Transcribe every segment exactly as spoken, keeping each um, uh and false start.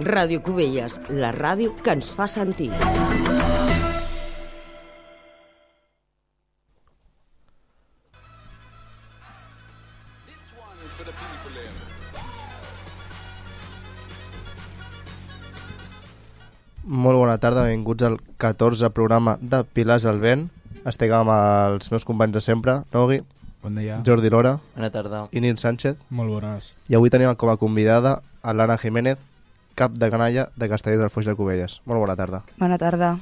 Ràdio Cubelles, la ràdio que ens fa sentir. Molt bona tarda, benvinguts al catorzè programa de Pilars al vent. Estic amb els meus companys de sempre, Nogui, bon dia. Jordi Lora, bona tarda, i Nil Sánchez. Molt bones. I avui tenim com a convidada a l'Anna Jiménez, cap de canalla de Castellers del Foix de Cubelles. Molt bona tarda. Bona tarda.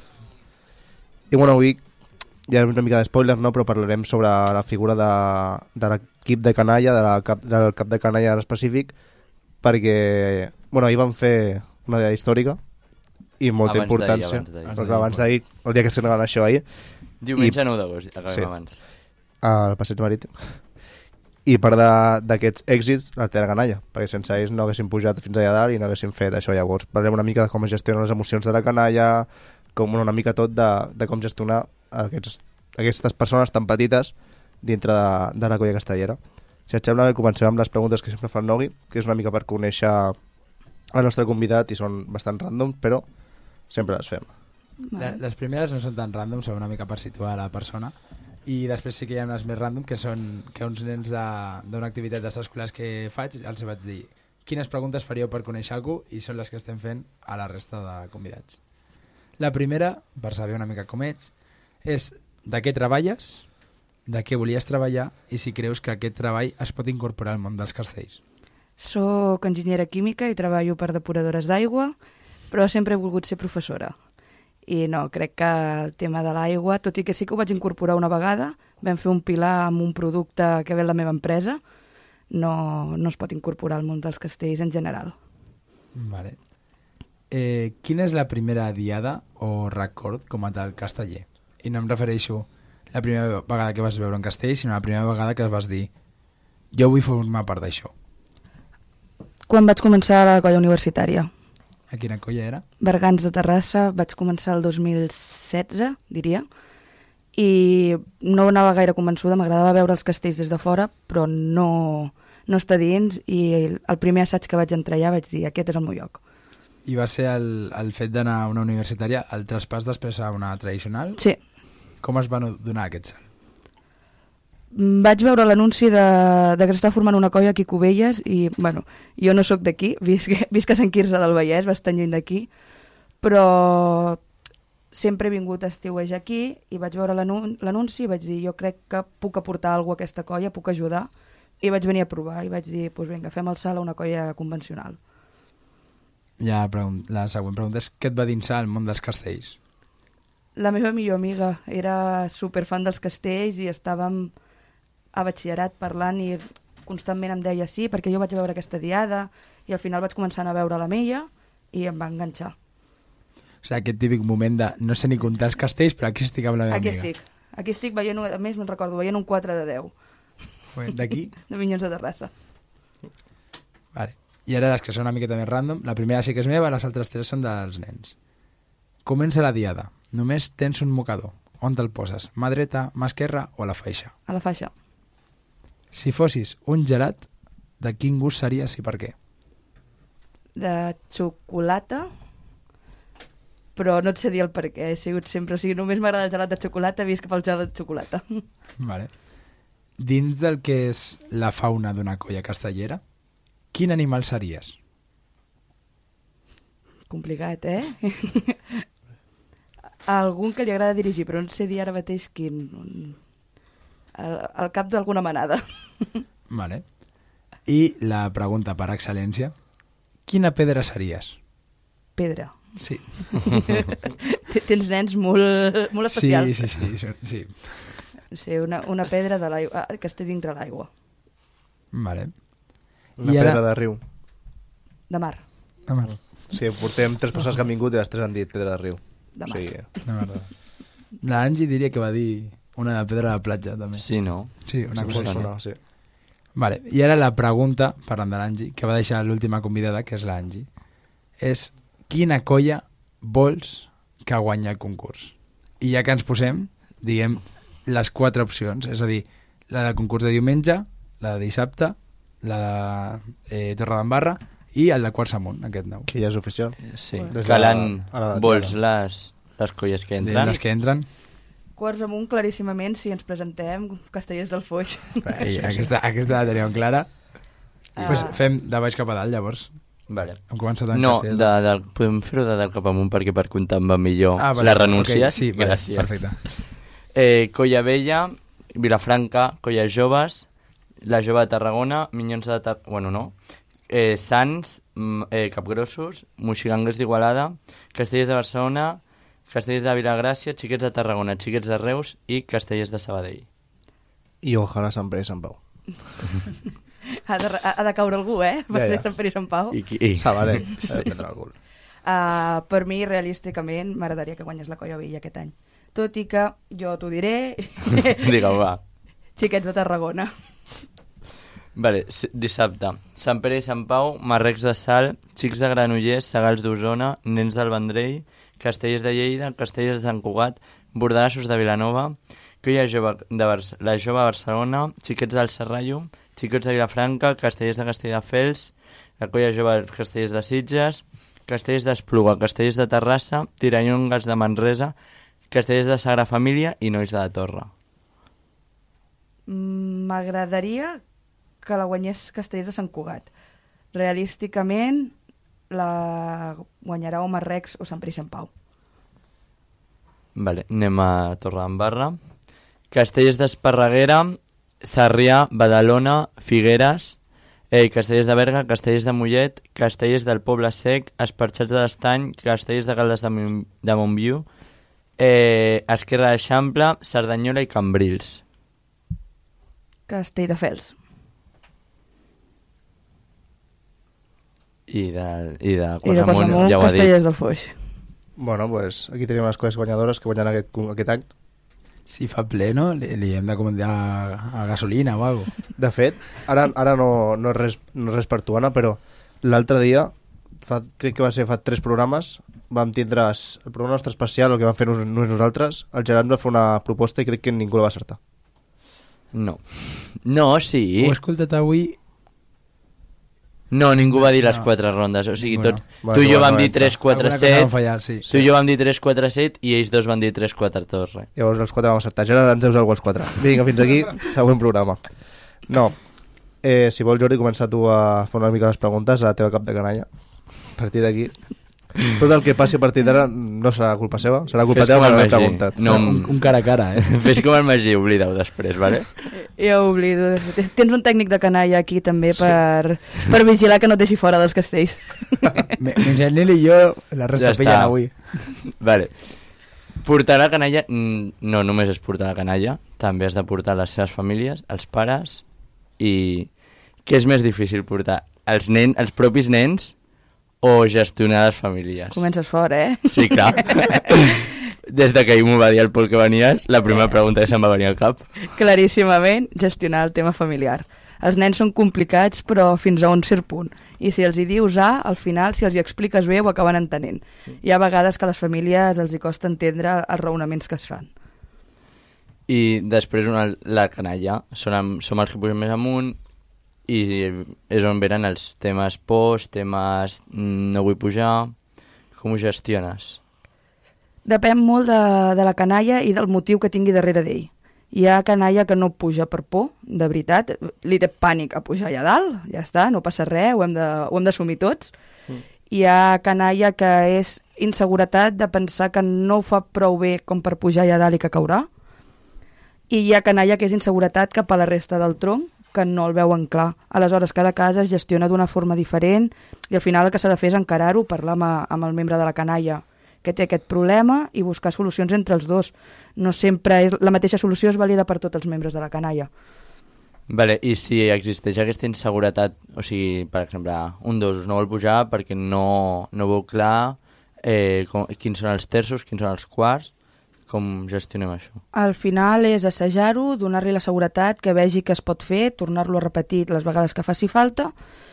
I bueno, avui hi ha una mica de spoiler, no? Però parlarem sobre la figura de, de l'equip de canalla, de la cap, del cap de canalla en específic, perquè bueno, ahir vam fer una idea històrica i molta abans importància, d'ahir, abans perquè abans d'ahir, el dia que s'anava això ahir, diumenge nou d'agost, acabem sí, abans, al Passeig Marítim, i part d'aquests èxits la té la canalla, perquè sense ells no haguéssim pujat fins allà dalt i no haguéssim fet això. Llavors parlem una mica de com es gestionen les emocions de la canalla, com una mica tot de, de com gestionar aquests, aquestes persones tan petites dintre de, de la colla castellera. Si et sembla, comencem amb les preguntes que sempre fa el Nogui, que és una mica per conèixer el nostre convidat i són bastant random, però sempre les fem. Vale. Les primeres no són tan random, són una mica per situar la persona, i després sí que hi ha unes més random, que són que uns nens d'una activitat d'extraescolars que faig, els vaig dir quines preguntes faríeu per conèixer algú, i són les que estem fent a la resta de convidats. La primera, per saber una mica com ets, és de què treballes, de què volies treballar i si creus que aquest treball es pot incorporar al món dels castells. Soc enginyera química i treballo per depuradores d'aigua, però sempre he volgut ser professora. I no, crec que el tema de l'aigua, tot i que sí que ho vaig incorporar una vegada, vam fer un pilar amb un producte que ve de la meva empresa, no, no es pot incorporar al món dels castells en general. Vale. Eh, quina és la primera diada o record com a tal casteller? I no em refereixo la primera vegada que vas veure un castell, sinó la primera vegada que es vas dir jo vull formar part d'això. Quan vaig començar a la colla universitària. A quina colla era? Bergants de Terrassa, vaig començar el dos mil setze, diria, i no anava gaire convençuda, m'agradava veure els castells des de fora, però no, no estar dins, i el primer assaig que vaig entrar allà vaig dir, aquest és el meu lloc. I va ser el, el fet d'anar a una universitària, el traspàs després a una tradicional? Sí. Com es va donar aquest salt? Vaig veure l'anunci de, de que s'està formant una colla aquí a Cubelles i, bueno, jo no sóc d'aquí, visc, visc a Sant Quirze del Vallès, bastant lluny d'aquí, però sempre he vingut a estiuejar aquí i vaig veure l'anunci i vaig dir, jo crec que puc aportar alguna cosa a aquesta colla, puc ajudar, i vaig venir a provar i vaig dir, doncs pues vinga, fem el salt a una colla convencional. Ja, la següent pregunta és, què et va dinsar al món dels castells? La meva millor amiga era superfan dels castells i estàvem a batxillerat parlant i constantment em deia sí, perquè jo vaig veure aquesta diada i al final vaig començar a veure la Meia i em va enganxar. O sigui, aquest típic moment de no sé ni comptar els castells, però aquí estic amb la meva aquí amiga. Estic. Aquí estic veient, a més me'n recordo, veient un quatre de deu. D'aquí? De Minyons de Terrassa. Vale. I ara les que són una miqueta més random, la primera sí que és meva, les altres tres són dels nens. Comença la diada. Només tens un mocador. On te'l poses? Mà dreta, mà esquerra o a la faixa? A la faixa. Si fossis un gelat, de quin gust series i per què? De xocolata, però no et sé dir el per què, he sigut sempre, o sigui, només m'agrada el gelat de xocolata, visc pel gelat de xocolata. Vale. Dins del que és la fauna d'una colla castellera, quin animal series? Complicat, eh? Algun que li agrada dirigir, però no sé dir ara mateix quin... El, el cap d'alguna manada. Vale. I la pregunta per excel·lència, quina pedra series? Pedra. Sí. Tens nens molt, molt especials. Sí, sí, sí. sí. Sí, una, una pedra de l'aigua, que esté dintre l'aigua. Vale. Una I pedra ara... de riu. De mar. De mar. Sí, portem tres persones que han vingut i les tres han dit pedra de riu. De mar. O sigui... De mar. L'Angi diria que va dir una pedra de platja, també. Sí, no? Sí, una sí, cosa sona, sí. Vale. I ara la pregunta, parlant de l'Angi, que va deixar l'última convidada, que és l'Angi, és quina colla vols que guanyi el concurs? I ja que ens posem, diguem les quatre opcions, és a dir, la de concurs de diumenge, la de dissabte, la de eh, Torredembarra i el de Quarts Amunt, aquest nou. Que ja és oficial. Sí, Des de calen la- a la- vols les, les colles que entren. Les que entren. Quarts Amunt, claríssimament, si ens presentem, Castellers del Foix. Ei, aquesta, aquesta la teníem clara. Ah. Pues fem de baix cap a dalt, llavors. Vale. Hem començat amb No, Castellers. de, de, podem fer-ho de dalt cap amunt perquè per comptar em va millor. Ah, vale, les renúncies, ok, sí, vale, gràcies. perfecte. Eh, Colla Vella, Vilafranca, Colla Joves, la Jove de Tarragona, Minyons de Tarragona, bueno, no, eh, Sants, mm, eh, Capgrossos, Moixigangues d'Igualada, Castellers de Barcelona, Castellers de Vilagràcia, Xiquets de Tarragona, Xiquets de Reus i Castellers de Sabadell. I ojalà Sant Pere i Sant Pau. Ha de, ha de caure algú, eh? Per Ja, ser ja. Sant Pere i Sant Pau. I, i... Sabadell. Sí. El cul. Uh, per mi, realísticament, m'agradaria que guanyés la Colla Vella aquest any. Tot i que, jo t'ho diré, Digue'm, va. Xiquets de Tarragona. Vale, s- dissabte. Sant Pere i Sant Pau, Marrecs de Sal, Xics de Granollers, Segals d'Osona, Nens del Vendrell, Castellers de Lleida, Castellers de Sant Cugat, Bordarassos de Vilanova, Colla Jove de Bar- la Jove de Barcelona, Xiquets del Serrallo, Xiquets de Vilafranca, Castellers de Castelldefels, la Colla Jove de Castellers de Sitges, Castellers d'Espluga, Castellers de Terrassa, Tirallongues de Manresa, Castellers de Sagrada Família i Nois de la Torre. Mm, M'agradaria que la guanyés Castellers de Sant Cugat. Realísticament, la guanyarà o Marrecs o Sant Pere i Sant Pau. Vale, anem a Torredembarra. Castellers d'Esparreguera, Sarrià, Badalona, Figueres, eh, Castellers de Berga, Castellers de Mollet, Castellers del Poble Sec, Esparxats de l'Estany, Castellers de Caldes de, Mon de Montviu, eh, Esquerra d'Eixample, Cerdanyola i Cambrils. Castelldefels. I de, i de I de Quarts Amunt, Quarts ja ho ha dit. Castellers del Foix. Bueno, pues aquí tenim les coses guanyadores que guanyen aquest, aquest any. Si fa ple, no? Li, li hem de comentar a, a gasolina o alguna cosa. De fet, ara, ara no, no, és res, no és res per tu, Anna, però l'altre dia, fa, crec que va ser fa tres programes, vam tindre es- el programa nostre especial, el que vam fer nos, nos, nosaltres, el Gerard va fer una proposta i crec que ningú la va acertar. No. No, sí. Ho he escoltat avui... No, ningú va dir les No. quatre rondes. O sigui, Bueno. tot, Bueno, tu i jo bueno, vam dir bueno. tres quatre Alguna cosa set, vam fallar, sí. tu i jo vam dir tres quatre set i ells dos van dir tres quatre Torre. Llavors els quatre vam acertar. Gerard, ens deus algú els quatre. Vinga, fins aquí, següent programa. No, eh, si vols, Jordi, començar tu a fer una mica les preguntes a la teva cap de canalla. A partir d'aquí... Tot el que passi a partir d'ara no serà culpa seva, serà culpa Fes teva com per el haver Magí. preguntat. No, Un, un cara a cara, eh? Fes com el Magí, oblida-ho després, vale? Ja ho oblido. Tens un tècnic de canalla aquí també per, per vigilar que no et deixi fora dels castells. Me- Menys el Nil i jo, la resta Ja ja pillen està. avui. Vale. Portar la canalla, mm, no només és portar la canalla, també has de portar les seves famílies, els pares, i què és més difícil portar? Els, nen, els propis nens o gestionar les famílies? Comences fort, eh? Sí, clar. Des de que ahir m'ho va dir el Pol que venies, la primera pregunta que se'm va venir al cap. Claríssimament, gestionar el tema familiar. Els nens són complicats, però fins a un cert punt. I si els hi dius A, al final, si els hi expliques bé, ho acaben entenent. Hi ha vegades que a les famílies els hi costa entendre els raonaments que es fan. I després una, la canalla, som, amb, som els que posem més amunt, i és on venen els temes pors, temes mm, no vull pujar, com ho gestiones? Depèn molt de, de la canalla i del motiu que tingui darrere d'ell. Hi ha canalla que no puja per por, de veritat, li té pànic a pujar allà dalt, ja està, no passa res, ho hem de, ho hem d'assumir tots. Mm. Hi ha canalla que és inseguretat de pensar que no ho fa prou bé com per pujar allà dalt i que caurà. I hi ha canalla que és inseguretat cap a la resta del tronc, que no el veuen clar. Aleshores, cada casa es gestiona d'una forma diferent i al final el que s'ha de fer és encarar-ho, parlar amb, amb el membre de la canalla que té aquest problema i buscar solucions entre els dos. No sempre és la mateixa solució és vàlida per tots els membres de la canalla. Vale, i si existeix aquesta inseguretat, o sigui, per exemple, un dos no vol pujar perquè no, no veu clar eh, com, quins són els terços, quins són els quarts, com gestionem això? Al final és assajar-ho, donar-li la seguretat, que vegi que es pot fer, tornar-lo a repetir les vegades que faci falta,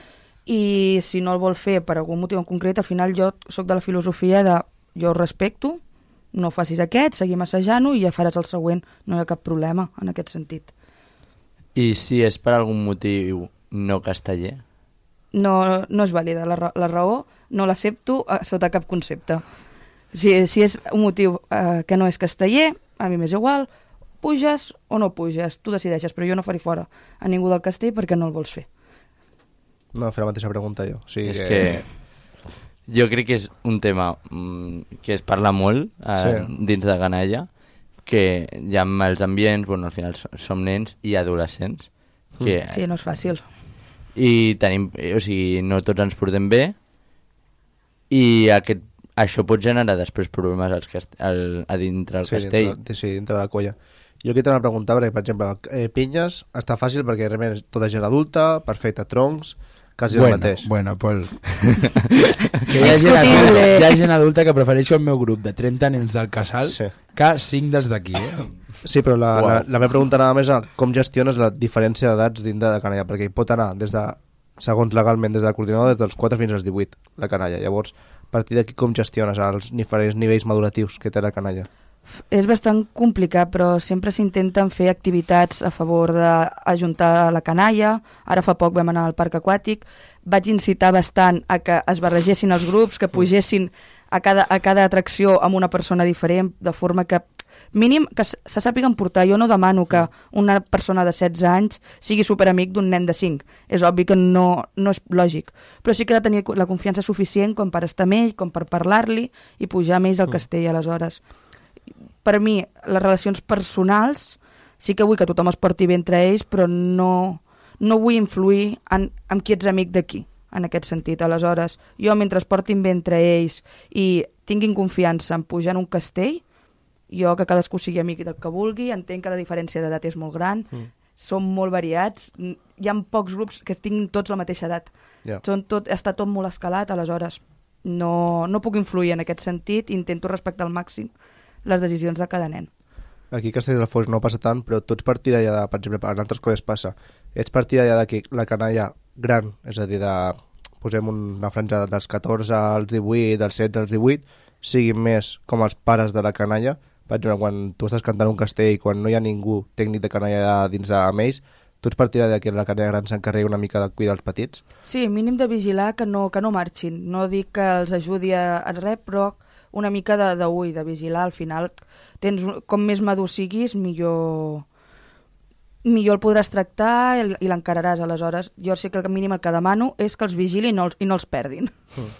i si no el vol fer per algun motiu en concret, al final jo sóc de la filosofia de jo ho respecto, no facis aquest, seguim assajant-ho i ja faràs el següent, no hi ha cap problema en aquest sentit. I si és per algun motiu no casteller? no, no és vàlida. La, ra la raó no l'accepto eh, sota cap concepte. Si, si és un motiu eh, que no és casteller, a mi m'és igual, puges o no puges, tu decideixes, però jo no faré fora a ningú del castell perquè no el vols fer. No, fer la mateixa pregunta jo. O sigui és que... que jo crec que és un tema mm, que es parla molt eh, sí. dins de Canalla, que ja amb els ambients, bueno, al final som nens i adolescents. Que, sí, no és fàcil. I tenim, o sigui, no tots ens portem bé i aquest, això pot generar després problemes als cast al, a dintre del sí, castell. Dintre, sí, dintre de la colla. Jo aquí t'he de preguntar, perquè, per exemple, eh, pinyes està fàcil perquè realment és tota gent adulta, perfecte, troncs, quasi bueno, el mateix. Bueno, Pol. que hi ha, gent adulta, hi ha gent adulta que prefereixo el meu grup de trenta nens del casal sí. que cinc dels d'aquí. Eh? Sí, però la, wow. la, la meva pregunta anava més a com gestiones la diferència d'edats dintre de Canalla, perquè hi pot anar des de, segons legalment, des de la coordinadora, des dels quatre fins als divuit, la Canalla. Llavors, a partir d'aquí com gestiones els diferents nivells maduratius que té la Canalla? És bastant complicat, però sempre s'intenten fer activitats a favor d'ajuntar la canalla. Ara fa poc vam anar al parc aquàtic. Vaig incitar bastant a que es barregessin els grups, que pugessin a cada, a cada atracció amb una persona diferent, de forma que mínim que se sàpiguen portar. Jo no demano que una persona de setze anys sigui superamic d'un nen de cinc. És obvi que no, no és lògic. Però sí que ha de tenir la confiança suficient com per estar amb ell, com per parlar-li i pujar més al castell aleshores. Per mi, les relacions personals, sí que vull que tothom es porti bé entre ells, però no, no vull influir en, en qui ets amic d'aquí, en aquest sentit. Aleshores, jo mentre es portin bé entre ells i tinguin confiança en pujar en un castell, jo que cadascú sigui amic del que vulgui, entenc que la diferència d'edat és molt gran, mm. són molt variats, hi ha pocs grups que tinguin tots la mateixa edat. Yeah. Són tot, està tot molt escalat, aleshores no, no puc influir en aquest sentit, intento respectar al màxim les decisions de cada nen. Aquí a Castelldefels no passa tant, però tu ets partidària de, per exemple, en altres coses passa, ets partidària de que la canalla gran, és a dir, de, posem una franja dels catorze als divuit, dels setze als divuit, siguin més com els pares de la canalla. Per exemple, quan tu estàs cantant un castell, quan no hi ha ningú tècnic de canalla dins amb ells, tu ets partidària de que la canalla gran s'encarregui una mica de cuidar els petits? Sí, mínim de vigilar que no, que no marxin. No dic que els ajudi a, a res, però una mica de, de ull, de vigilar. Al final, tens, com més madur siguis, millor, millor el podràs tractar i, i l'encararàs. Aleshores, jo sé que el mínim el que demano és que els vigili i no, i no els perdin.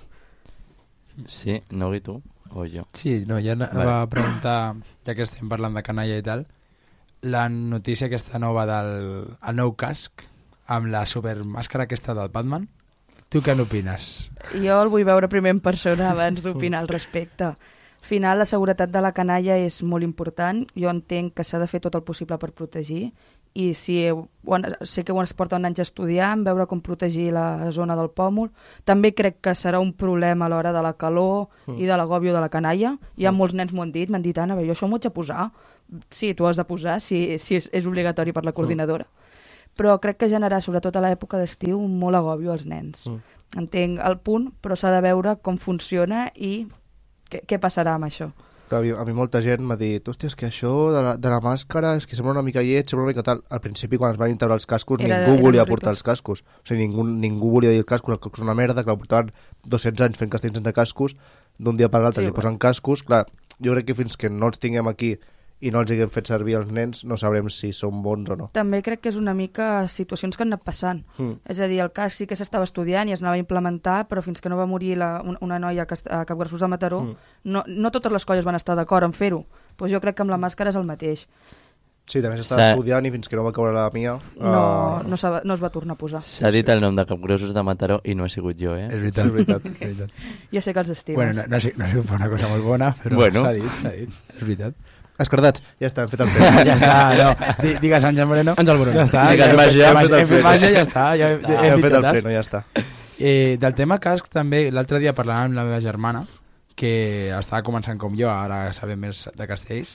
Sí, no i tu? O jo? Sí, no, ja vale. Va preguntar, ja que estem parlant de canalla i tal, la notícia aquesta nova del el nou casc amb la supermàscara aquesta del Batman. Tu què n'opines? Jo el vull veure primer en persona abans d'opinar al respecte. Al final, la seguretat de la canalla és molt important. Jo entenc que s'ha de fer tot el possible per protegir i si sé que ho es porten anys estudiant, veure com protegir la zona del pòmul. També crec que serà un problema a l'hora de la calor mm. i de l'agòbio de la canalla. Hi ha mm. molts nens m'ho han dit, m'han dit, Anna, jo això m'ho haig de posar. Sí, tu has de posar, si, si és, és obligatori per la coordinadora. Mm. Però crec que generarà, sobretot a l'època d'estiu, molt agòbio als nens. Mm. Entenc el punt, però s'ha de veure com funciona i què, què passarà amb això. A mi, a mi molta gent m'ha dit, hòstia, és que això de la, de la màscara és que sembla una mica lleig, sembla una mica tal. Al principi, quan es van integrar els cascos, era, ningú volia portar els cascos. O sigui, ningú, ningú volia dir els cascos, els cascos és una merda, que la portaven dos-cents anys fent castells sense cascos, d'un dia per l'altre sí, li posen cascos. Clar, jo crec que fins que no els tinguem aquí i no els haguem fet servir als nens, no sabrem si són bons o no. També crec que és una mica situacions que han anat passant. Mm. És a dir, el cas sí que s'estava estudiant i es anava a implementar, però fins que no va morir la, una, una noia a Capgrassós de Mataró, mm. no, no totes les colles van estar d'acord en fer-ho. Pues jo crec que amb la màscara és el mateix. Sí, també s'estava estudiant i fins que no va caure la mia... No, uh... no, no es va tornar a posar. S'ha dit el nom de Capgrossos de Mataró i no he sigut jo, eh? És veritat, és veritat. És veritat. Jo sé que els estimes. Bueno, no, no, no, no ha sigut una cosa molt bona, però bueno. s'ha dit, s'ha dit. És veritat. Escardats, ja està, hem fet el pleno. Ja està, no. Digues Àngel Moreno. Àngel Moreno. Ja està. Digues màgia, hem fet el pleno. Màgia, ja està. Ja, ja, ja hem fet el pleno, ja està. Eh, del tema casc també, l'altre dia parlàvem amb la meva germana, que estava començant com jo, ara sabem més de castells.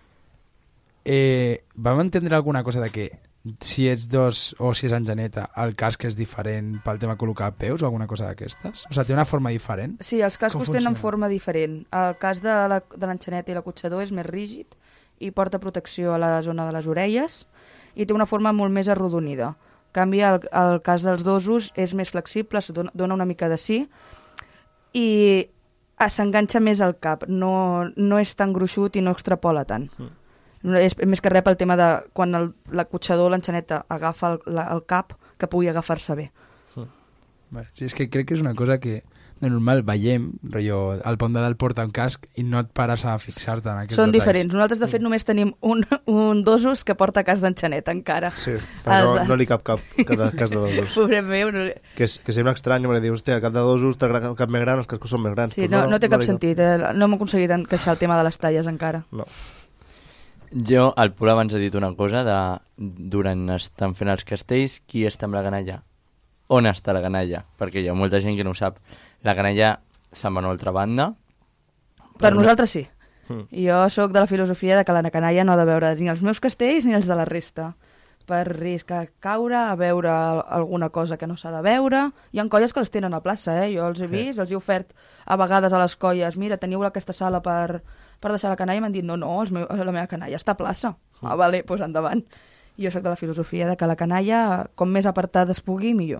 Eh, vam entendre alguna cosa de que si ets dos o si és engeneta, el casc és diferent pel tema de col·locar peus o alguna cosa d'aquestes? O sigui, té una forma diferent? Sí, els cascos tenen forma diferent. El cas de l'enxaneta i l'acotxador és més rígid i porta protecció a la zona de les orelles i té una forma molt més arrodonida. canvi, el, el cas dels dosos és més flexible, se dona, dona una mica de sí, i s'enganxa més al cap, no, no és tan gruixut i no extrapola tant. Mm. És més que res pel tema de quan el, l'acotxador, l'enxaneta, agafa el, la, el cap, que pugui agafar-se bé. Mm. Vale. Sí, és que crec que és una cosa que de normal veiem, rotllo, el pom de dalt porta un casc i no et pares a fixar-te en aquests Són detalls. diferents. Nosaltres, de fet, només tenim un, un dosos que porta cas d'enxaneta, encara. Sí, però no, no li cap cap cada cas de dosos. Pobre meu. No... Que, és, que sembla estrany, em dir, hòstia, cap de dosos té el cap més gran, els cascos són més grans. Sí, no, no, no té cap no sentit. Eh? No hem aconseguit encaixar el tema de les talles encara. No. Jo, el Pol abans ha dit una cosa de durant estan fent els castells, qui està amb la canalla? On està la canalla? Perquè hi ha molta gent que no ho sap. La canalla se'n va a una altra banda. Per nosaltres sí. Mm. Jo sóc de la filosofia de que la canalla no ha de veure ni els meus castells ni els de la resta. Per risc a caure, a veure alguna cosa que no s'ha de veure. Hi ha colles que les tenen a plaça, eh? Jo els he vist, els he ofert a vegades a les colles. Mira, teniu aquesta sala per, per deixar la canalla, i m'han dit, no, no, els meu, la meva canalla està a plaça. Ah, vale, doncs endavant. Jo sóc de la filosofia de que la canalla, com més apartada es pugui, millor.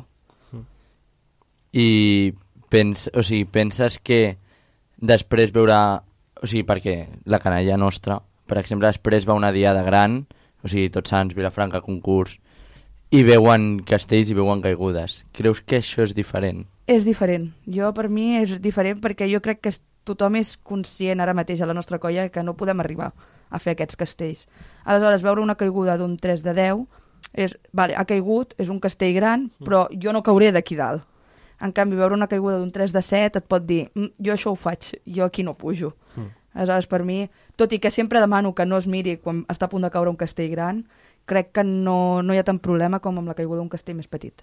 I pens, o sigui, penses que després veurà... O sigui, perquè la canalla nostra, per exemple, després va una diada gran, o sigui, Tots Sants, Vilafranca, concurs, i veuen castells i veuen caigudes. Creus que això és diferent? És diferent. Jo, per mi, és diferent perquè jo crec que tothom és conscient ara mateix a la nostra colla que no podem arribar a fer aquests castells. Aleshores, veure una caiguda d'un tres de deu és, vale, ha caigut, és un castell gran, però jo no cauré d'aquí dalt. En canvi, veure una caiguda d'un tres de set et pot dir, mm, jo això ho faig, jo aquí no pujo. Mm. Aleshores, per mi, tot i que sempre demano que no es miri quan està a punt de caure un castell gran, crec que no, no hi ha tant problema com amb la caiguda d'un castell més petit.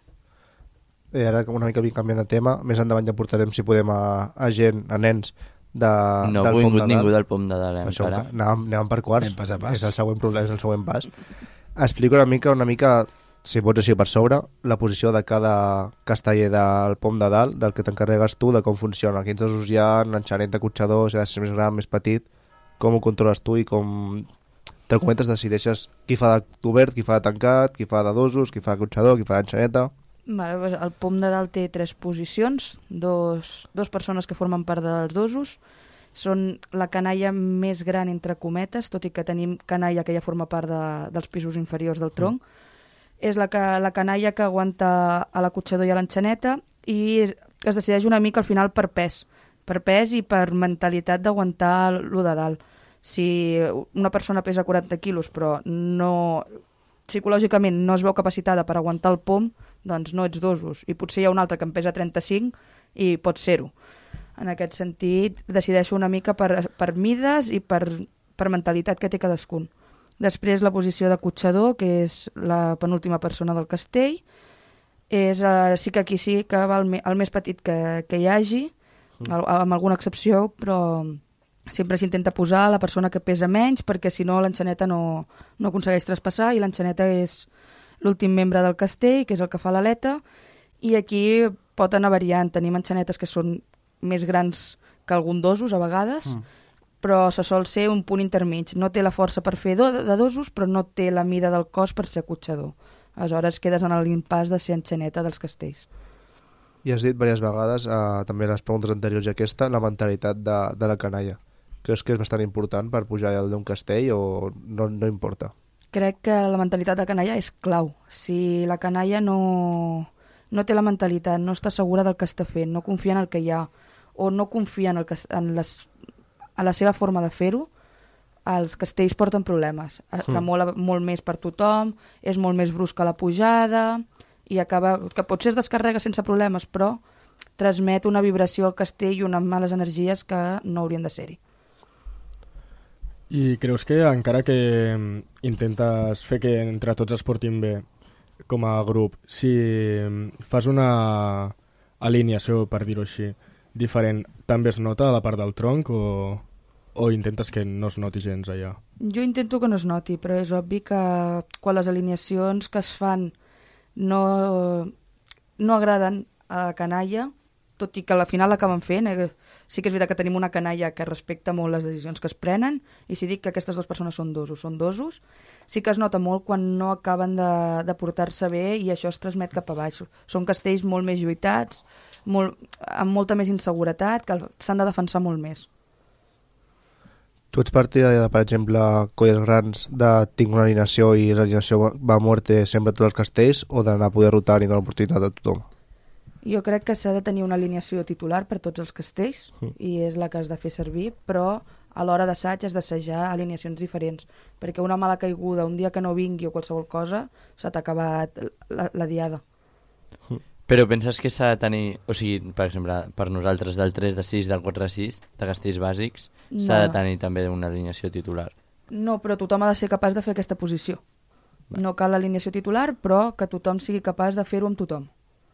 I ara, una mica canviant de tema, més endavant ja portarem, si podem, a, a gent, a nens, de, no del ha Pom vingut de ningú Dalt. del Pom de Dalt, eh, Això, encara. anàvem, anàvem per quarts. Anem pas a pas. És el següent problema, és el següent pas. Explica una mica, una mica, si pots així per sobre, la posició de cada casteller del Pom de Dalt, del que t'encarregues tu, de com funciona. Quins dosos hi ha, l'enxanet de cotxador, si ha de ser més gran, més petit, com ho controles tu i com te'l comentes, decideixes qui fa d'obert, qui fa de tancat, qui fa de dosos, qui fa de cotxador, qui fa d'enxaneta. Vale, el Pom de Dalt té tres posicions, dos, dos persones que formen part dels dosos, són la canalla més gran entre cometes, tot i que tenim canalla que ja forma part de, dels pisos inferiors del tronc. Mm. És la, que, la canalla que aguanta a l'acotxador i a l'enxaneta i es decideix una mica al final per pes, per pes i per mentalitat d'aguantar lo de dalt. Si una persona pesa quaranta quilos però no, psicològicament no es veu capacitada per aguantar el pom, doncs no ets dosos. I potser hi ha un altre que en pesa trenta-cinc i pot ser-ho. En aquest sentit, decideixo una mica per, per mides i per, per mentalitat que té cadascun. Després la posició de cotxador, que és la penúltima persona del castell. És, uh, sí que aquí sí que va el, me, el més petit que, que hi hagi, mm. el, amb alguna excepció, però sempre s'intenta posar la persona que pesa menys, perquè si no l'enxaneta no, no aconsegueix traspassar, i l'enxaneta és l'últim membre del castell, que és el que fa l'aleta, i aquí pot anar variant. Tenim enxanetes que són més grans que algun dosos a vegades, mm. però se sol ser un punt intermig. No té la força per fer do, de dosos, però no té la mida del cos per ser acotxador. Aleshores quedes en l'impàs de ser enxaneta dels castells. I has dit diverses vegades, eh, també les preguntes anteriors i aquesta, la mentalitat de, de la canalla. Creus que és bastant important per pujar al d'un castell o no, no importa? Crec que la mentalitat de canalla és clau. Si la canalla no, no té la mentalitat, no està segura del que està fent, no confia en el que hi ha, o no confia en, el que, en les a la seva forma de fer-ho, els castells porten problemes. Tremola mm. molt més per tothom, és molt més brusca la pujada, i acaba, que potser es descarrega sense problemes, però transmet una vibració al castell i unes males energies que no haurien de ser-hi. I creus que encara que intentes fer que entre tots es portin bé com a grup, si fas una alineació, per dir-ho així, diferent, també es nota a la part del tronc o, o intentes que no es noti gens allà? Jo intento que no es noti, però és obvi que quan les alineacions que es fan no, no agraden a la canalla, tot i que al final l'acaben fent, eh, sí que és veritat que tenim una canalla que respecta molt les decisions que es prenen, i si dic que aquestes dues persones són dosos, són dosos, sí que es nota molt quan no acaben de, de portar-se bé i això es transmet cap a baix. Són castells molt més lluitats, molt, amb molta més inseguretat, que s'han de defensar molt més. Tu ets partidari de, per exemple, colles grans de tinc una alineació i l'alineació va a muerte sempre a tots els castells, o d'anar a poder rotar i donar l'oportunitat a tothom? Jo crec que s'ha de tenir una alineació titular per tots els castells, mm. i és la que has de fer servir, però a l'hora d'assaig has d'assajar alineacions diferents, perquè una mala caiguda, un dia que no vingui o qualsevol cosa, s'ha acabat la, la diada. Mm. Però penses que s'ha de tenir, o sigui, per exemple, per nosaltres del tres de sis, del quatre de sis, de castells bàsics, no. S'ha de tenir també una alineació titular? No, però tothom ha de ser capaç de fer aquesta posició. Va. No cal l'alineació titular, però que tothom sigui capaç de fer-ho amb tothom.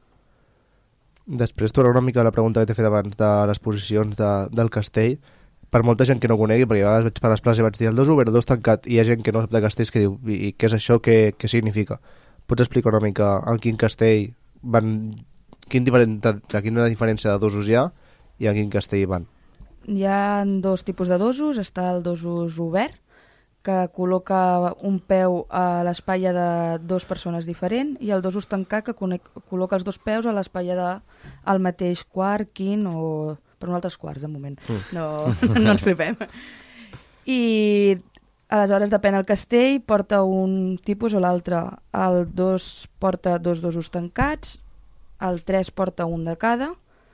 Després torna una mica la pregunta que t'he fet abans de les posicions de, del castell. Per molta gent que no conegui, perquè a vegades vaig per les places i vaig dir el dos obert, el dos tancat, i hi ha gent que no sap de castells que diu, i, i què és això, què, què significa? Pots explicar una mica en quin castell van, quin diferent, de quina diferència de dosos hi ha i en quin castell van? Hi ha dos tipus de dosos. Està el dosos obert, que col·loca un peu a l'espatlla de dues persones diferent, i el dosos tancat, que col·loca els dos peus a l'espatlla del mateix quart, quint o per nosaltres quarts, de moment. Mm. No, no ens flipem. I aleshores, depèn del castell, porta un tipus o l'altre. El dos porta dos dosos tancats, el tres porta un de cada,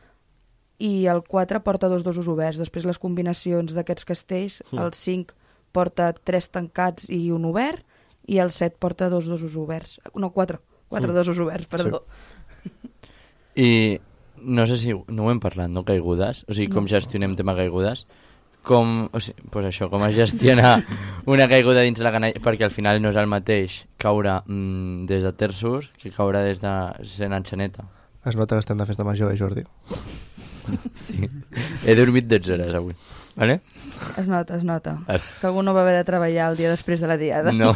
i el quatre porta dos dosos oberts. Després les combinacions d'aquests castells, mm. el cinc porta tres tancats i un obert, i el set porta dos dosos oberts. No, quatre. Quatre mm. dosos oberts, perdó. Sí. I no sé si no ho hem parlat, no? Caigudes? O sigui, com no. gestionem tema caigudes? Com, o sigui, pues això, com es gestiona una caiguda dins la canalla? Perquè al final no és el mateix caure mm, des de terços que caure des de sent enxaneta. Es nota que estem de festa major, eh, Jordi? Sí. He dormit dotze hores avui. Vale? Es nota, es nota. Ah. Que algú no va haver de treballar el dia després de la diada. No.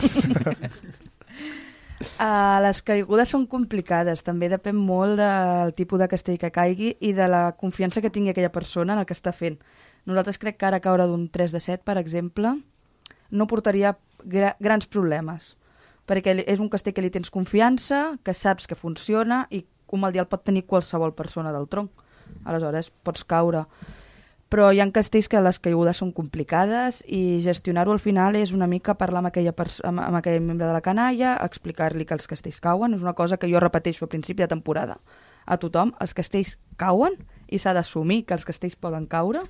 uh, les caigudes són complicades. També depèn molt del tipus de castell que caigui i de la confiança que tingui aquella persona en el que està fent. Nosaltres crec que ara caure d'un tres de set, per exemple, no portaria gra grans problemes, perquè és un castell que li tens confiança, que saps que funciona i un mal dia el pot tenir qualsevol persona del tronc. Aleshores, pots caure. Però hi ha castells que les caigudes són complicades i gestionar-ho al final és una mica parlar amb, aquella amb, amb aquell membre de la canalla, explicar-li que els castells cauen. És una cosa que jo repeteixo a principi de temporada a tothom. Els castells cauen i s'ha d'assumir que els castells poden caure,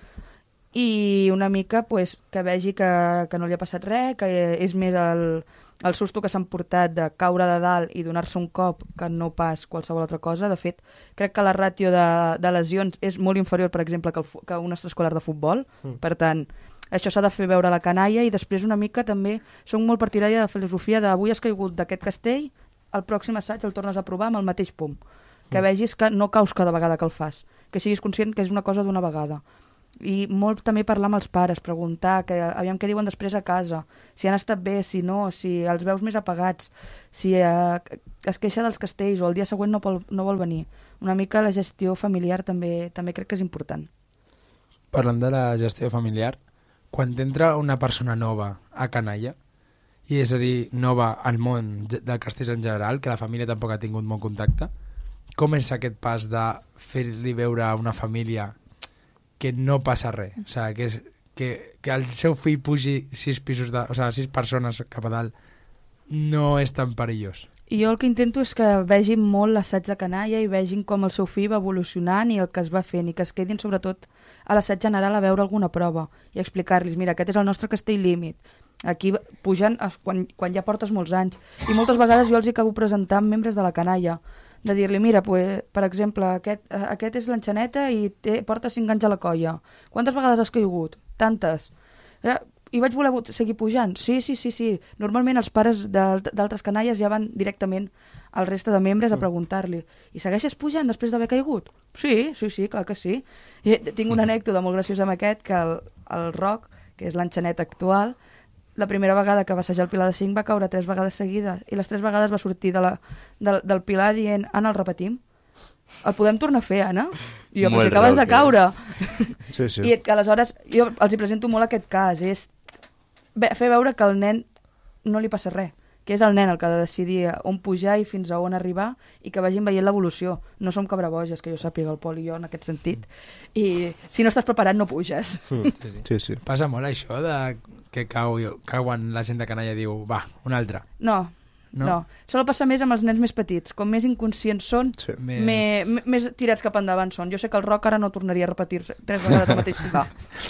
i una mica pues, que vegi que, que no li ha passat res, que és més el, el susto que s'han portat de caure de dalt i donar-se un cop que no pas qualsevol altra cosa. De fet, crec que la ràtio de, de lesions és molt inferior, per exemple, que, el, que un extraescolar de futbol. Mm. Per tant, això s'ha de fer veure a la canalla, i després una mica també som molt partidària de la filosofia de avui has caigut d'aquest castell, el pròxim assaig el tornes a provar amb el mateix pom. Que mm. vegis que no caus cada vegada que el fas, que siguis conscient que és una cosa d'una vegada. I molt també parlar amb els pares, preguntar que, aviam què diuen després a casa, si han estat bé, si no, si els veus més apagats, si eh, es queixa dels castells o el dia següent no, vol, no vol venir. Una mica la gestió familiar també també crec que és important. Parlant de la gestió familiar, quan t'entra una persona nova a canalla, i és a dir, nova al món de castells en general, que la família tampoc ha tingut molt contacte, com és aquest pas de fer-li veure a una família que no passa res, o sigui, que, és, que, que el seu fill pugi sis pisos de, o sigui, sis persones cap a dalt no és tan perillós? I jo el que intento és que vegin molt l'assaig de canalla i vegin com el seu fill va evolucionant i el que es va fent, i que es quedin sobretot a l'assaig general a veure alguna prova i explicar-los, mira, aquest és el nostre castell límit, aquí pugen quan, quan ja portes molts anys, i moltes vegades jo els hi acabo presentant membres de la canalla, de dir-li, mira, pues, per exemple, aquest, aquest és l'enxaneta i té, porta cinc anys a la colla. Quantes vegades has caigut? Tantes. Eh, I vaig voler seguir pujant? Sí, sí, sí, sí. Normalment els pares d'altres canalles ja van directament al reste de membres a preguntar-li, i segueixes pujant després d'haver caigut? Sí, sí, sí, clar que sí. I tinc una anècdota molt graciosa amb aquest, que el, el Roc, que és l'enxanet actual, la primera vegada que va assajar el pilar de cinc va caure tres vegades seguides, i les tres vegades va sortir de la, de, del pilar dient, Anna, el repetim. el podem tornar a fer, Anna? I jo, però Molt si acabes de rocker. caure. Sí, sí. I que aleshores, jo els hi presento molt aquest cas, és ve- fer veure que al nen no li passa res, que és el nen el que ha de decidir on pujar i fins a on arribar i que vagin veient l'evolució. No som cabraboges, que jo sàpiga el Pol i jo en aquest sentit. I si no estàs preparat no puges. Mm. Sí, sí. Sí, sí. Passa molt això de que cau, cauen la gent de canalla i diu, va, un altre. No, No? no. no. Sol passar més amb els nens més petits. Com més inconscients són, Sí. Més... més... Més, més tirats cap endavant són. Jo sé que el Roc ara no tornaria a repetir-se tres vegades el mateix tocar.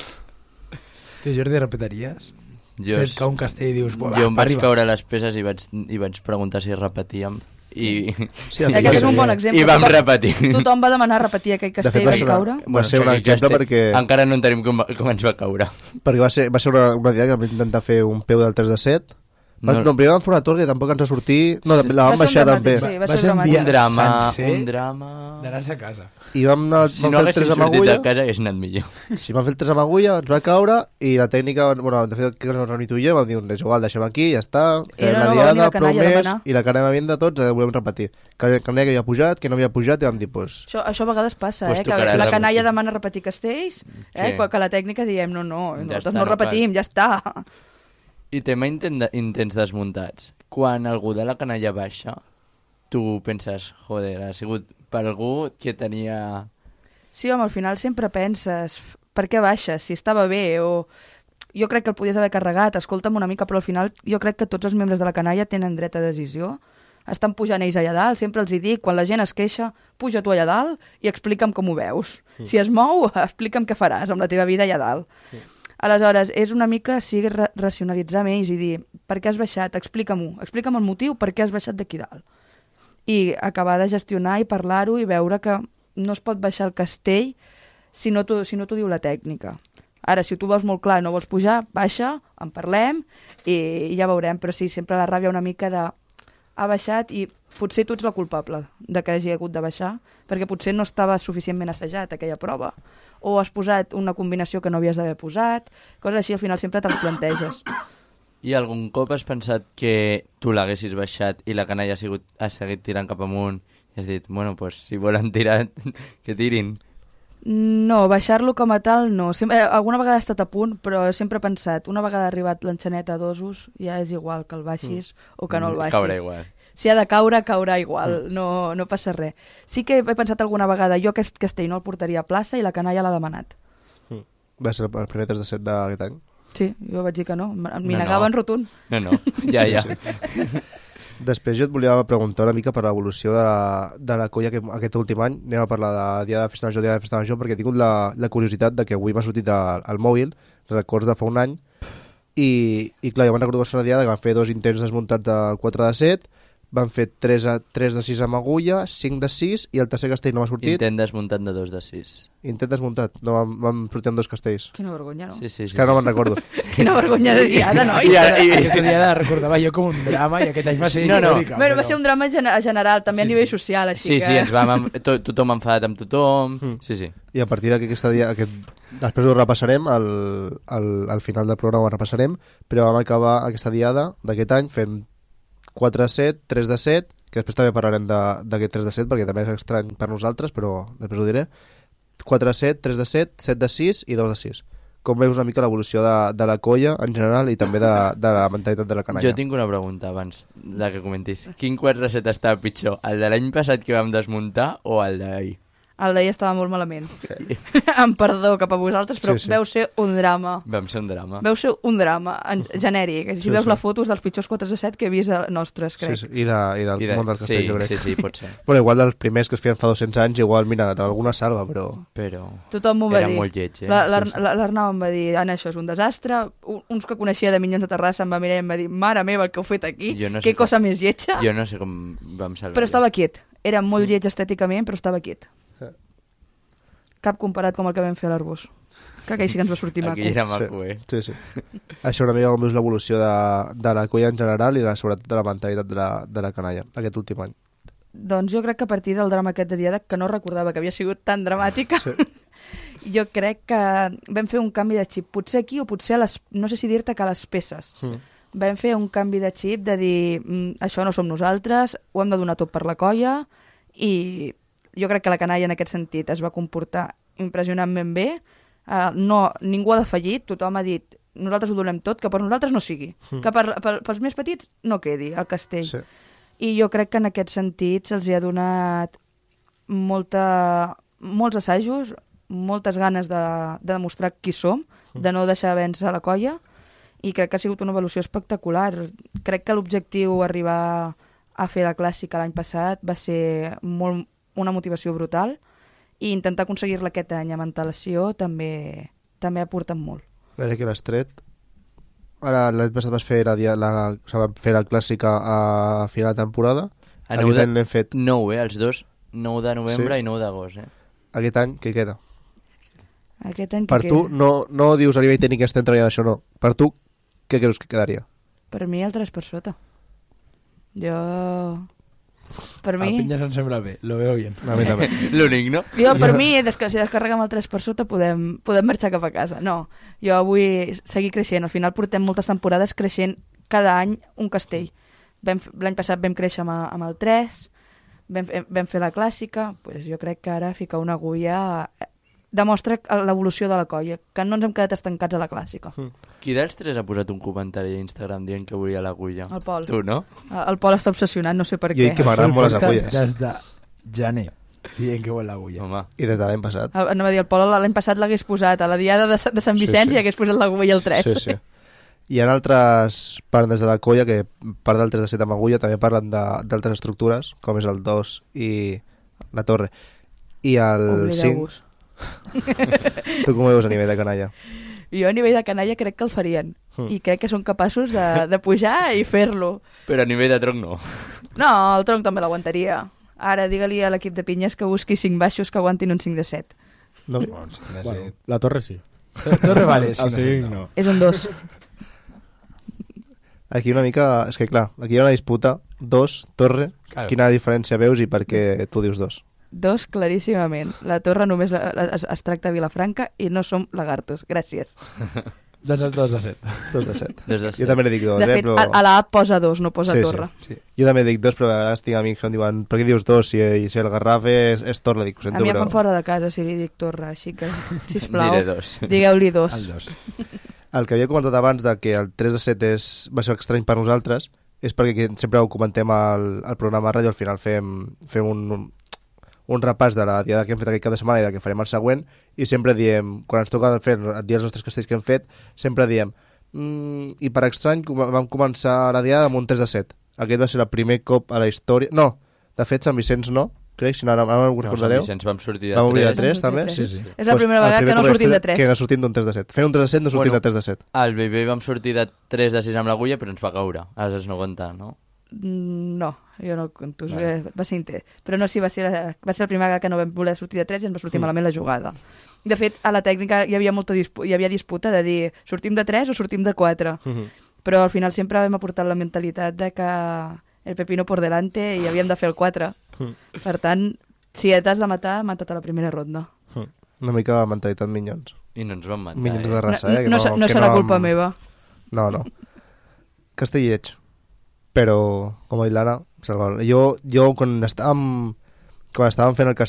Tu, Jordi, repetiries? Jo, Si et cau un castell i dius, jo va, em vaig arriba. caure a les peces i vaig, i vaig preguntar si repetíem i, Sí, I aquest és un bon exemple. i vam Tothom- repetir. Tothom va demanar repetir aquell De fet, castell va i ser, va una, caure. va ser un aquell exemple castell- perquè, Encara no entenem com, va- com ens va caure. perquè va ser, va ser una, una dia que vam intentar fer un peu del tres de set. Va, No. no, primer vam fer una torre i tampoc ens va sortir. No, Sí. la Va vam ser un baixar també. dramàtic, sí. va Va ser ser un dramàtic. dia Un drama, sencer un drama... d'anar-se a casa. I vam, anar, Si vam no fer el haguéssim tres amb sortit agulla. de casa hagués anat millor. Sí, vam fer el tres amb agulla, ens va caure i la tècnica, bueno, de fet, que ens vam reunir tu i jo, vam dir, és igual, deixem aquí, ja està, I no, la no, va diada, venir la prou canalla a més, demanar. i la cara m'havien de tots, eh, volem repetir. Que, que no havia pujat, que no havia pujat, i vam dir, pues, Això, això a vegades passa, Pues eh? Que tocarà la repetir. canalla demana repetir castells, eh? Sí. Que la tècnica diem, no, no, Ja nosaltres està, no no repetim, ja està. I tema intent, intents desmuntats. Quan algú de la canalla baixa, tu penses, joder, ha sigut per algú que tenia... Sí, home, al final sempre penses, f- per què baixes? Si estava bé o... Jo crec que el podies haver carregat, escolta'm una mica, però al final jo crec que tots els membres de la canalla tenen dret a decisió. Estan pujant ells allà dalt, sempre els hi dic, quan la gent es queixa, puja tu allà dalt i explica'm com ho veus. Sí. Si es mou, explica'm què faràs amb la teva vida allà dalt. Sí. Aleshores, és una mica sí, ra racionalitzar amb ells i dir, per què has baixat? Explica-m'ho, explica'm el motiu per què has baixat d'aquí dalt. I acabar de gestionar i parlar-ho i veure que no es pot baixar el castell si no t'ho si no t'ho diu la tècnica. Ara, si tu vols molt clar i no vols pujar, baixa, en parlem i, i ja veurem. Però sí, sempre la ràbia una mica de... Ha baixat i potser tu ets la culpable de que hagi hagut de baixar, perquè potser no estava suficientment assajat aquella prova, o has posat una combinació que no havies d'haver posat, coses així, al final sempre te'ls planteges. I algun cop has pensat que tu l'haguessis baixat i la canalla ha, sigut, ha seguit tirant cap amunt i has dit, bueno, pues, si volen tirar, que tirin. No, baixar-lo com a tal no. Sempre, eh, alguna vegada he estat a punt, però sempre he pensat, una vegada ha arribat l'enxanet a dos us, ja és igual que el baixis mm. o que no el baixis. Caurà igual. Si ha de caure, caurà igual, mm. no, no passa res. Sí que he pensat alguna vegada, jo aquest castell no el portaria a plaça i la canalla l'ha demanat. mm. va ser el primer tres de set d'aquest any. Sí, jo vaig dir que no, m'hi No, negava no. en rotund. No, no, ja, ja. Després jo et volia preguntar una mica per l'evolució de, la, de la colla que, aquest últim any. Anem a parlar de Dia de Festa Major, Dia de Festa Major, perquè he tingut la, la curiositat de que avui m'ha sortit al, al mòbil records de fa un any i, i clar, jo me'n recordo que va ser una diada que van fer dos intents desmuntats de quatre de set, van fer tres, a, tres de sis amb agulla, cinc de sis i el tercer castell no m'ha sortit. Intent desmuntat de dos de sis. Intent desmuntat, no, vam, vam sortir amb dos castells. Quina vergonya, no? Sí, sí, sí. Que ara no me'n recordo. Quina vergonya de diada, no? I, ara, i aquesta dia de recordava jo com un drama i aquest any va ser No, no. històrica. Bueno, va ser un drama gen general, també Sí, a nivell sí. social, així Sí, que... sí, ens vam, amb- to, tothom enfadat amb tothom. Mm. Sí, sí. I a partir d'aquesta dia, aquest... després ho repassarem, al, al, al final del programa ho repassarem, però vam acabar aquesta diada d'aquest any fent quatre de set, tres de set, que després també parlarem d'aquest tres de set, perquè també és estrany per nosaltres, però després ho diré. quatre de set, tres de set, set de sis i dos de sis. Com veus una mica l'evolució de, de la colla en general i també de, de la mentalitat de la canalla? Jo tinc una pregunta abans de que comentis. Quin quatre de set està pitjor? El de l'any passat que vam desmuntar o el d'ahir? El d'ahir estava molt malament. Em perdó cap a vosaltres, però Sí, sí. veu ser un drama. Vam ser un drama. Veu ser un drama, en genèric. Si Sí, veus sí. les fotos dels pitjors quatre de set que he vist de nostres, Sí, crec. sí. I, de, i del I de- món dels castells, sí, jo crec. sí, sí, pot ser. Bueno, igual dels primers que es feien fa dos-cents anys, igual, mira, alguna salva, però... Però Tothom m'ho va era dir. molt lleig, eh? La- l'Ar- Sí, sí. la- L'Arnau em va dir, Anna, això és un desastre. Un- Uns que coneixia de Minyons de Terrassa em va mirar i em va dir, mare meva, el que heu fet aquí, Jo no sé que cosa com- més lletja. Jo no sé com vam salvar. Però estava quiet. Era molt lleig estèticament, però estava quiet. Cap comparat com el que vam fer a l'Arbós. Que aquell sí que ens va sortir maco. Aquí era maco, eh? Sí, sí. Això una mica com veus l'evolució de, de la colla en general i de, sobretot de la mentalitat de la, de la canalla, aquest últim any. Doncs jo crec que a partir del drama aquest de Diada, que no recordava que havia sigut tan dramàtica, Sí. jo crec que vam fer un canvi de xip. Potser aquí o potser a les... no sé si dir-te que a les peces. Mm. Vam fer un canvi de xip de dir mm, això no som nosaltres, ho hem de donar tot per la colla i jo crec que la canalla en aquest sentit es va comportar impressionantment bé. Uh, no, ningú ha defallit, tothom ha dit nosaltres ho donem tot, que per nosaltres no sigui, mm. que per, per, pels més petits no quedi al castell. Sí. I jo crec que en aquest sentit se'ls ha donat molta, molts assajos, moltes ganes de, de demostrar qui som, mm. de no deixar vèncer la colla, i crec que ha sigut una evolució espectacular. Crec que l'objectiu arribar a fer la clàssica l'any passat va ser molt, una motivació brutal, i intentar aconseguir-la aquest any amb antelació també, també ha portat molt. Ara que l'has tret, ara l'any passat vas fer la, la, la, fer la clàssica a final de temporada. A aquest any l'hem fet nou, eh, els dos, nou de novembre sí. i nou d'agost. Eh? Aquest any què queda? Aquest any per que tu, queda? no, no dius a nivell tècnic que estem treballant això, no. Per tu, què creus que quedaria? Per mi el tres per sota. Jo... Per mi... A Pinya se'n sembla bé, lo veo bien. A mi també. L'únic, no? Jo, per mi, des que, si descarreguem el tres per sota podem, podem marxar cap a casa. No, jo vull seguir creixent. Al final portem moltes temporades creixent cada any un castell. Vam, l'any passat vam créixer amb, amb el tres, vam, vam fer la clàssica, pues jo crec que ara ficar una agulla demostra l'evolució de la colla, que no ens hem quedat estancats a la clàssica. Mm. Qui dels tres ha posat un comentari a Instagram dient que volia l'agulla? El Pol. Tu, no? El Pol està obsessionat, no sé per jo què. Jo dic que m'agraden molt les agulles. Des de gener, dient que vol l'agulla. Home. I des de l'any passat. El, anava a dir, el Pol l'any passat l'hagués posat a la diada de, de Sant Vicenç sí, sí. i hagués posat l'agulla al tres. Sí, sí. Hi ha altres parts des de la colla que part del tres de set amb agulla també parlen d'altres estructures, com és el dos i la torre. I el cinc... Tu com ho veus a nivell de canalla? Jo a nivell de canalla crec que el farien mm. i crec que són capaços de, de pujar i fer-lo. Però a nivell de tronc no. No, el tronc també l'aguantaria. Ara digue-li a l'equip de pinyes que busqui cinc baixos que aguantin un cinc de set. No. Bueno, la torre sí. La torre vale, sí, el cinc no. És un dos. Aquí una mica... És que clar, aquí hi ha una disputa. Dos, torre. Claro. Quina diferència veus i per què tu dius dos? Dos, claríssimament. La torre només es, es tracta a Vilafranca i no som lagartos. Gràcies. Doncs els dos de set. Dos de set. Dos de set. Jo també li dic dos. De fet, eh, però... a, a la A posa dos, no posa sí, torre. Sí. Sí. Jo també dic dos, però a vegades tinc amics que em diuen per què dius dos? Si, si el Garraf és, és torre, dic, ho sento, a mi em però... fan fora de casa si li dic torre, així que, sisplau, diré dos. Digueu-li dos. El dos. El que havia comentat abans de que el tres de set és, va ser estrany per nosaltres és perquè sempre ho comentem al, al programa de ràdio, al final fem, fem un, un, un repàs de la diada que hem fet aquest cap de setmana i del que farem el següent, i sempre diem, quan ens toca fer el dia dels nostres castells que hem fet, sempre diem mm, i per estrany vam començar la diada amb un tres de set. Aquest va ser el primer cop a la història... No, de fet Sant Vicenç no, crec, si no ara ho recordareu. No, Sant Vicenç vam sortir de vam tres. de tres també? Sí, sí. És la primera pues, vegada que no sortim de tres. Que no sortim d'un tres de set. Fent un tres de set no sortim bueno, de tres de set. Al B B vam sortir de tres de sis amb l'agulla, però ens va caure. Aleshores no compta, no? No, jo no el conto. Vale. Va ser inter... Però no, sí, va ser, la, va ser la primera vegada que no vam voler sortir de tres i ens va sortir mm. malament la jugada. De fet, a la tècnica hi havia molta dispu... hi havia disputa de dir sortim de tres o sortim de quatre. Mm-hmm. Però al final sempre vam aportar la mentalitat de que el pepino por delante i havíem de fer el quatre. Mm. Per tant, si t'has de matar, mata't a la primera ronda. Mm. Una mica mentalitat minyons. I no ens van matar, minyons eh? de raça, eh? No, no, no, no serà no culpa amb... meva. No, no. Castellets. Però, com ha dit l'Anna, jo, jo quan estàvem quan estàvem fent el castell